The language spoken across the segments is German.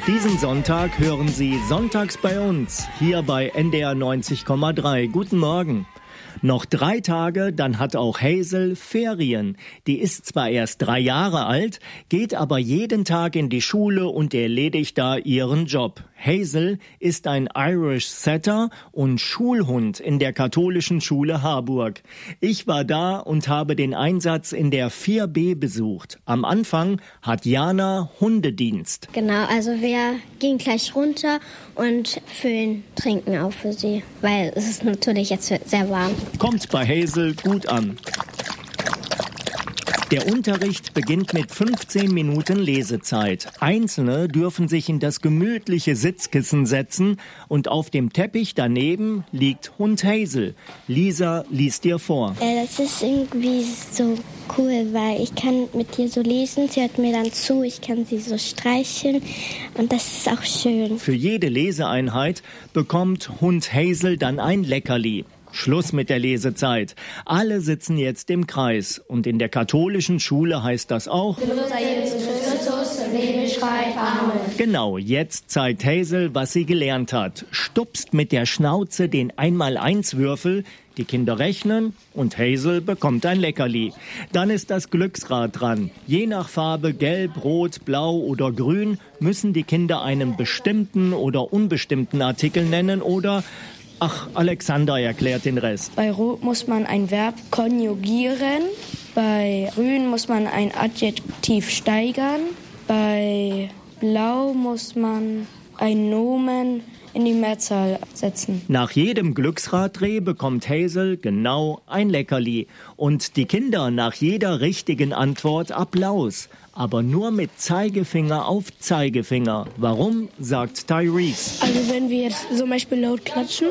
diesen Sonntag hören Sie Sonntags bei uns, hier bei NDR 90,3. Guten Morgen. Noch 3 Tage, dann hat auch Hazel Ferien. Die ist zwar erst 3 Jahre alt, geht aber jeden Tag in die Schule und erledigt da ihren Job. Hazel ist ein Irish Setter und Schulhund in der katholischen Schule Harburg. Ich war da und habe den Einsatz in der 4B besucht. Am Anfang hat Jana Hundedienst. Genau, also wir gehen gleich runter und füllen Trinken auf für sie, weil es ist natürlich jetzt sehr warm. Kommt bei Hazel gut an. Der Unterricht beginnt mit 15 Minuten Lesezeit. Einzelne dürfen sich in das gemütliche Sitzkissen setzen und auf dem Teppich daneben liegt Hund Hazel. Lisa liest dir vor. Das ist irgendwie so cool, weil ich kann mit ihr so lesen, sie hört mir dann zu, ich kann sie so streicheln und das ist auch schön. Für jede Leseeinheit bekommt Hund Hazel dann ein Leckerli. Schluss mit der Lesezeit. Alle sitzen jetzt im Kreis. Und in der katholischen Schule heißt das auch: Genau, jetzt zeigt Hazel, was sie gelernt hat. Stupst mit der Schnauze den 1x1-Würfel. Die Kinder rechnen und Hazel bekommt ein Leckerli. Dann ist das Glücksrad dran. Je nach Farbe, gelb, rot, blau oder grün, müssen die Kinder einen bestimmten oder unbestimmten Artikel nennen oder... Ach, Alexander erklärt den Rest. Bei Rot muss man ein Verb konjugieren, bei Grün muss man ein Adjektiv steigern, bei Blau muss man ein Nomen in die Mehrzahl setzen. Nach jedem Glücksraddreh bekommt Hazel genau ein Leckerli. Und die Kinder nach jeder richtigen Antwort Applaus. Aber nur mit Zeigefinger auf Zeigefinger. Warum, sagt Tyrese. Also wenn wir jetzt zum Beispiel laut klatschen,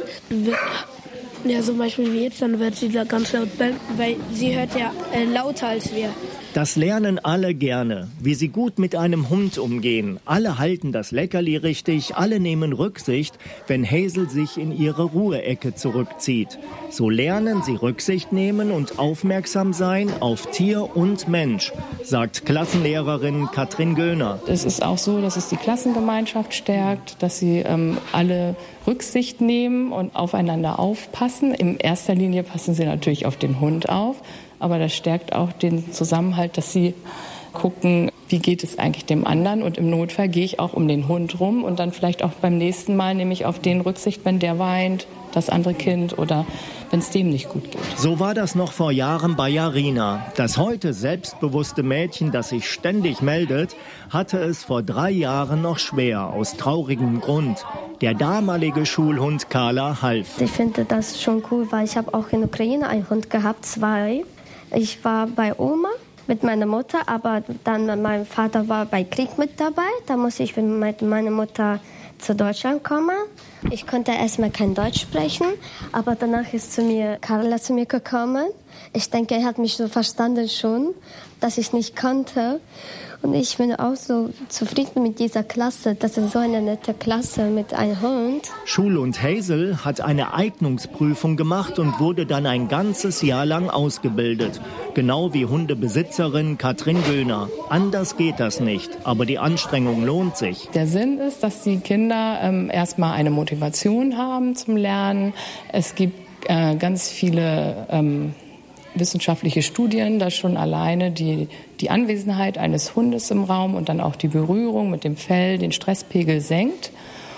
zum Beispiel wie jetzt, dann wird sie da ganz laut bellen, weil sie hört ja lauter als wir. Das lernen alle gerne, wie sie gut mit einem Hund umgehen. Alle halten das Leckerli richtig, alle nehmen Rücksicht, wenn Hazel sich in ihre Ruheecke zurückzieht. So lernen sie Rücksicht nehmen und aufmerksam sein auf Tier und Mensch, sagt Klassenlehrerin Katrin Göhner. Es ist auch so, dass es die Klassengemeinschaft stärkt, dass sie alle Rücksicht nehmen und aufeinander aufpassen. In erster Linie passen sie natürlich auf den Hund auf. Aber das stärkt auch den Zusammenhalt, dass sie gucken, wie geht es eigentlich dem anderen. Und im Notfall gehe ich auch um den Hund rum und dann vielleicht auch beim nächsten Mal nehme ich auf den Rücksicht, wenn der weint, das andere Kind oder wenn es dem nicht gut geht. So war das noch vor Jahren bei Jarina. Das heute selbstbewusste Mädchen, das sich ständig meldet, hatte es vor 3 Jahren noch schwer, aus traurigem Grund. Der damalige Schulhund Carla half. Ich finde das schon cool, weil ich habe auch in der Ukraine einen Hund gehabt, 2. Ich war bei Oma mit meiner Mutter, aber dann mein Vater war bei Krieg mit dabei. Da musste ich mit meiner Mutter zu Deutschland kommen. Ich konnte erstmal kein Deutsch sprechen, aber danach ist Carla zu mir gekommen. Ich denke, er hat mich so verstanden schon, dass ich nicht konnte. Und ich bin auch so zufrieden mit dieser Klasse. Das ist so eine nette Klasse mit einem Hund. Schulhund Hazel hat eine Eignungsprüfung gemacht und wurde dann ein ganzes Jahr lang ausgebildet. Genau wie Hundebesitzerin Katrin Göhner. Anders geht das nicht, aber die Anstrengung lohnt sich. Der Sinn ist, dass die Kinder erstmal eine Motivation haben zum Lernen. Es gibt ganz viele wissenschaftliche Studien, dass schon alleine die Anwesenheit eines Hundes im Raum und dann auch die Berührung mit dem Fell den Stresspegel senkt.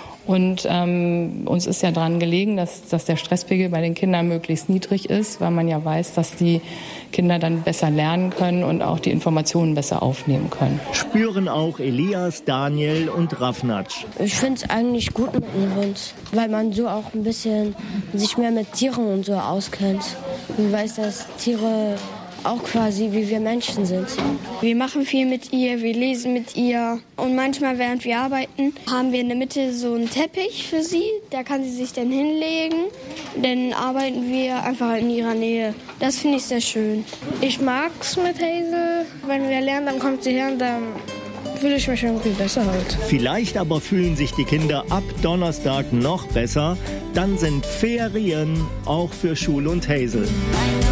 Und uns ist ja daran gelegen, dass der Stresspegel bei den Kindern möglichst niedrig ist, weil man ja weiß, dass die Kinder dann besser lernen können und auch die Informationen besser aufnehmen können. Spüren auch Elias, Daniel und Rafnatsch. Ich finde es eigentlich gut mit dem Hund, weil man so auch ein bisschen sich mehr mit Tieren und so auskennt. Man weiß, dass Tiere auch quasi wie wir Menschen sind. Wir machen viel mit ihr, wir lesen mit ihr und manchmal, während wir arbeiten, haben wir in der Mitte so einen Teppich für sie, da kann sie sich dann hinlegen, dann arbeiten wir einfach in ihrer Nähe. Das finde ich sehr schön. Ich mag's mit Hazel, wenn wir lernen, dann kommt sie her und dann fühle ich mich irgendwie besser halt. Vielleicht aber fühlen sich die Kinder ab Donnerstag noch besser, dann sind Ferien auch für Schul und Hazel.